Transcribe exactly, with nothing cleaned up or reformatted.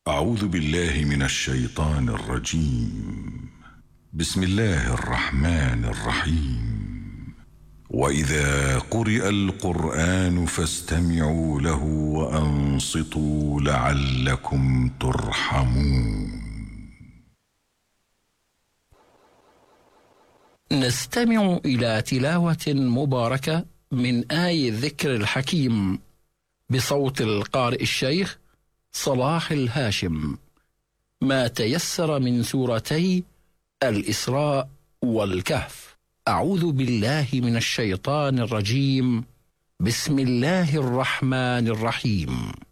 أعوذ بالله من الشيطان الرجيم. بسم الله الرحمن الرحيم. وإذا قرئ القرآن فاستمعوا له وأنصتوا لعلكم ترحمون. نستمع إلى تلاوة مباركة من آي الذكر الحكيم بصوت القارئ الشيخ صلاح الهاشم، ما تيسر من سورتي الإسراء والكهف. أعوذ بالله من الشيطان الرجيم. بسم الله الرحمن الرحيم.